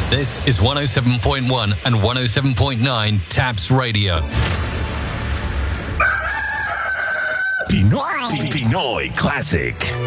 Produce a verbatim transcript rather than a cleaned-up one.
This is one oh seven point one and one oh seven point nine Taps Radio. Pinoy, Pinoy Classic.